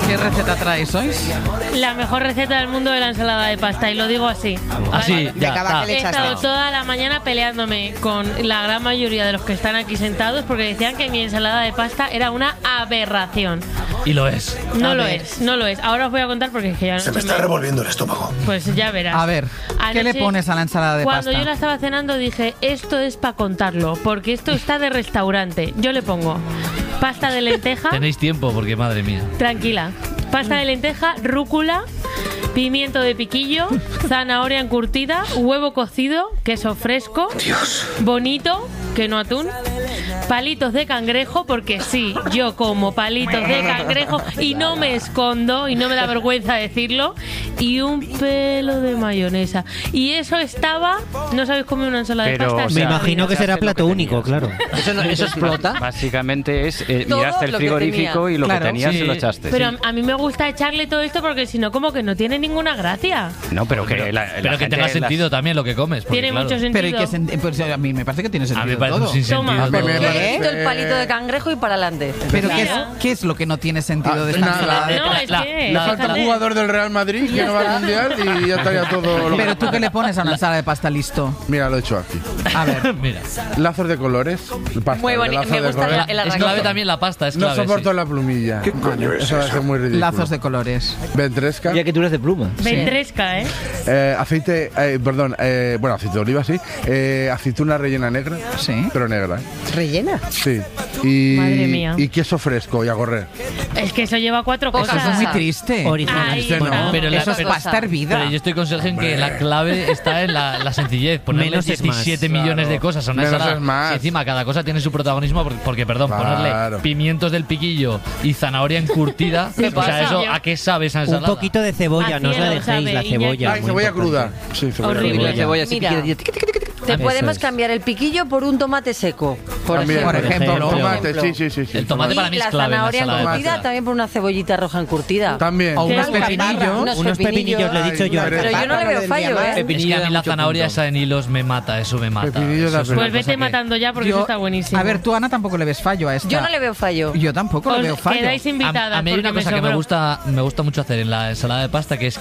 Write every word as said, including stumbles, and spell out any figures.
¿Qué receta traes hoy? La mejor receta del mundo de la ensalada de pasta, y lo digo así. Así, ¿vale? ya está. He estado toda la mañana peleándome con la gran mayoría de los que están aquí sentados porque decían que mi ensalada de pasta era una aberración. Y lo es. No A lo ver. es, no lo es. Ahora os voy a contar porque es que ya no Se me está revolviendo el estómago. Pues ya verás. A ver, ¿qué le Anoche, pones a la ensalada de Cuando pasta? yo la estaba cenando dije, esto es para contarlo, porque esto está de restaurante. Yo le pongo pasta de lenteja. Tenéis tiempo porque, madre mía. Tranquila. Pasta de lenteja, rúcula, pimiento de piquillo, zanahoria encurtida, huevo cocido, queso fresco, Dios. bonito, que no atún, palitos de cangrejo, porque sí, yo como palitos de cangrejo y no me escondo y no me da vergüenza decirlo, y un pelo de mayonesa. Y eso estaba... ¿No sabéis comer una ensalada Pero, de pasta? o sea, Me imagino que se será hace lo plato que único, tenías. claro. ¿Eso, no, eso explota? Básicamente es, eh, Todo miraste el lo que frigorífico tenía. y lo Claro, que tenías sí. se lo echaste. Pero Sí. a mí me gusta echarle todo esto porque si no, como que no tiene ninguna gracia. No, pero que Pero, la, la pero que gente tenga las- sentido también lo que comes. porque, Tiene claro, mucho sentido. Pero ¿y qué sen- pues a mí me parece que tiene A mí sentido me parece un todo. sinsentido. Toma. A mí me ¿Qué? parece- El palito de cangrejo y para adelante. Pero ¿qué es, Claro. ¿qué es lo que no tiene sentido Ah, de esta nada. ensalada de No, pasta? es la- que... la- Falta un fíjate. jugador del Real Madrid que no va al mundial y ya estaría todo. lo- Pero tú, ¿qué le pones a una ensalada de pasta listo? Mira, lo he hecho aquí. A ver. Mira, Lazos de colores. Pasta, Muy de bonito, lazos me de gusta colores. el es arranque. clave también la pasta, es No clave. soporto sí. la plumilla. ¿Qué coño es eso? Va a ser muy ridículo. Lazos de colores. Ventresca. Ya que tú eres de pluma. Ventresca, ¿eh? Eh, aceite, eh, perdón, eh, bueno, aceite de oliva, sí. Eh, aceituna rellena negra. Sí. Pero negra, ¿eh? ¿Rellena? Sí. Y, Madre mía. y queso fresco y a correr. Es que eso lleva cuatro Poca Eso cosas. es muy cosa. triste. Original. Ay, Este no. no. Pero la- Eso es pero- pasta hervida. Pero yo estoy con Sergio en que la clave está en la, la sencillez. Ponerle Menos es más. diecisiete millones de cosas a una Menos ensalada. es más. Y encima cada cosa tiene su protagonismo porque, porque, perdón, Claro. ponerle pimientos del piquillo y zanahoria encurtida. ¿Qué O sea, pasa? eso, ¿a qué sabe esa Un ensalada? poquito de cebolla, no os la Cielo dejéis, sabe, la Iñaki. cebolla. Ay, muy cebolla importante. cruda. Sí, cebolla Horrible. cruda. La cebolla así Mira. piquilla, tic, tic, tic, tic. Te Eso podemos es. cambiar el piquillo por un tomate seco. Por También. ejemplo. Por ejemplo. Tomate, Por sí, ejemplo. sí, sí, sí. El tomate Y para mí es la clave en la zanahoria ensalada de encurtida pasta. también por una cebollita roja encurtida. También. O unos Claro, pepinillos. unos Unos pepinillos, le he dicho Ay, yo. pero Pero yo no le veo fallo, ¿eh? Es que Pepinillo a da mí la mucho zanahoria punto. esa en hilos me mata, eso me mata. Pepinillo Eso da es una pena. Pues cosa vete que- matando ya porque Yo- eso está buenísimo. A ver, tú, Ana, tampoco le ves fallo a esta. Yo no le veo fallo. Yo tampoco le Os veo fallo. quedáis A, invitadas a mí hay porque una cosa que me sobró. gusta, me gusta mucho hacer en la ensalada de pasta, que es